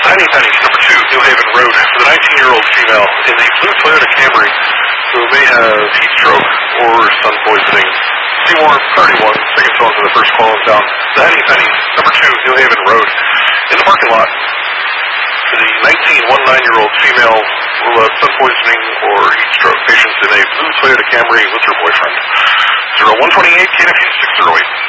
Penny, number 2, New Haven Road, for the 19-year-old female in the blue Toyota Camry who may have heat stroke or sun poisoning. Seymour, 31, second phone for the first call in town. The Penny, number 2, New Haven Road, in the parking lot for the 19-year-old female who has sun poisoning or heat stroke. Patients in a blue Toyota Camry with her boyfriend. 0128 KNFU 608.